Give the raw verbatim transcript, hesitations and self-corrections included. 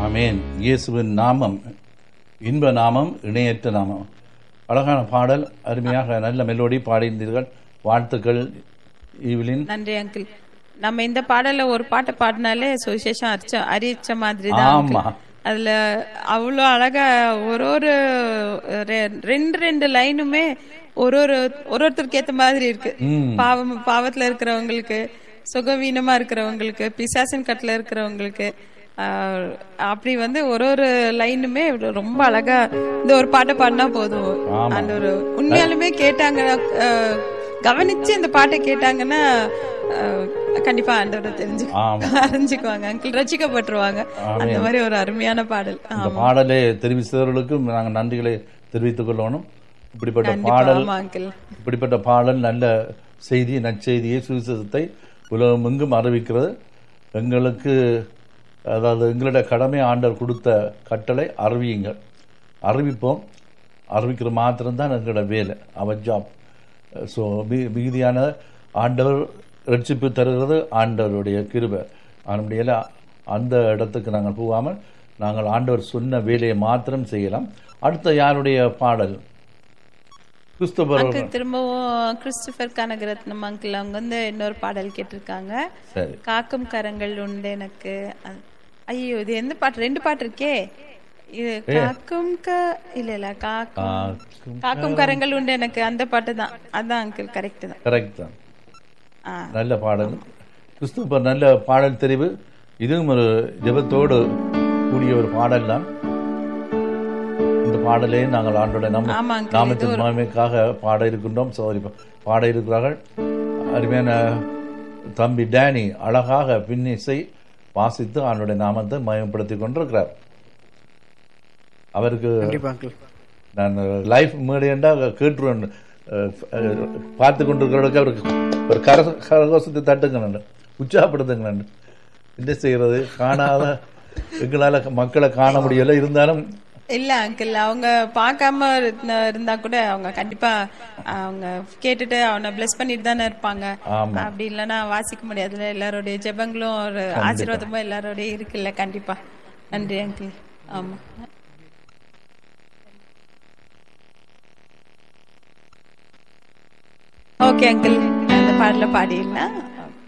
ஆமேன். இயேசுவின் நாமம் இன்ப நாமம், இணையற்ற நாமம். அழகான பாடல், அருமையாக நல்ல மெலோடி பாடியிருந்தீர்கள். வாழ்த்துக்கள் ஈவிலின். நன்றி அங்கிள். நம்ம இந்த பாடல ஒரு பாட்டை பாடினாலே சுவிசேஷம் அரிச்ச அரிச்ச மாதிரி தான். ஆமா, அதுல அவ்வளோ அழகா ஒரு ஒரு ரெண்டு ரெண்டு லைனுமே ஒரு ஒரு ஒரு ஒருத்தருக்கு ஏத்த மாதிரி இருக்கு. பாவம் பாவத்துல இருக்கிறவங்களுக்கு, சுகவீனமா இருக்கிறவங்களுக்கு, பிசாசின் கட்டுல இருக்கிறவங்களுக்கு, அப்படி வந்து ஒரு ஒரு லைனுமே ரொம்ப அழகா இந்த ஒரு பாட்டை பாடினா போதும். அந்த ஒரு உண்மையாலுமே கேட்டாங்க, கவனிச்சு இந்த பாட்டை கேட்டாங்கன்னா கண்டிப்பா ஆண்டவரை தெரிஞ்சு அறிஞ்சுக்குவாங்க அங்கிள், ரசிக்கப்பட்டுருவாங்க. அந்த மாதிரி ஒரு அருமையான பாடல். இந்த பாடலை தெரிவித்தவர்களுக்கும் நாங்கள் நன்றிகளை தெரிவித்துக் கொள்ளணும். இப்படிப்பட்ட பாடல் இப்படிப்பட்ட பாடல் நல்ல செய்தி, நற்செய்தியை, சுவிசேஷத்தை உலகம் எங்கும் அறிவிக்கிறது. எங்களுக்கு, அதாவது எங்களுடைய கடமை, ஆண்டவர் கொடுத்த கட்டளை அறிவியுங்கள். அறிவிப்போம். அறிவிக்கிற மாத்திரம்தான் எங்களோட வேலை, அவர் ஜாப். ஸோ மிகுதியான ஆண்டவர் ரட்சிப்பு தருகிறது, ஆண்டவருடைய கிருபை. அதனுடைய அந்த இடத்துக்கு நாங்கள் போகாமல் நாங்கள் ஆண்டவர் சொன்ன வேலையை மாத்திரம் செய்யலாம். அடுத்த யாருடைய பாடல்? கிறிஸ்தோபர் திரும்பவும் கிறிஸ்டோபர் கனகரத்னம் அங்கிள் அவங்க வந்து இன்னொரு பாடல் கேட்டிருக்காங்க. காக்கும் கரங்கள் உண்டு எனக்கு. ஐயோ, இது எந்த பாட்டு? ரெண்டு பாட்டு இருக்கே. இது காக்கும் க இல்ல இல்ல காக்கும் காக்கும் கரங்கள் உண்டு எனக்கு, அந்த பாட்டு தான். அதான் அங்கிள், கரெக்ட் தான். கரெக்ட் தான். நல்ல பாடல். கிறிஸ்தோபர் நல்ல பாடல் தெரிவு. இதுவும் ஒரு ஜெபத்தோடு கூடிய ஒரு பாடல் தான். இந்த பாடலே நாங்கள் ஆண்டோட நம்ம நாமத்தின் மகிமைக்காக பாட இருக்கின்றோம். சோதரி பாட இருக்கிறார்கள். அருமையான தம்பி டேனி அழகாக பின்னிசை வாசித்து ஆண்டோட நாமத்தை மயப்படுத்தி கொண்டிருக்கிறார். அவருக்கு நான் லைஃப் மேடையண்டா கேட்டுருவேன். பார்த்து கொண்டிருக்கிறவர்களுக்கு அவருக்கு ஒரு கர கரகோசத்தை தட்டுங்க, உற்சாகப்படுத்துங்க. என்ன செய்யறது, காணாத எங்களால மக்களை காண முடியல. இருந்தாலும் இல்ல அங்கிள், அவங்க பார்க்காம இருந்தா கூட அவங்க கண்டிப்பா அவங்க கேட்டுட்டு அவனை பிளஸ் பண்ணிட்டு தானே இருப்பாங்க. அப்படி இல்லைன்னா வாசிக்க முடியாதுல்ல. எல்லாருடைய ஜெபங்களும் ஒரு ஆசீர்வாதமும் எல்லாரோடய இருக்குல்ல. கண்டிப்பா. நன்றி அங்கிள். ஆமா, ஓகே அங்கிள், அந்த பாடல பாடிடலாம்.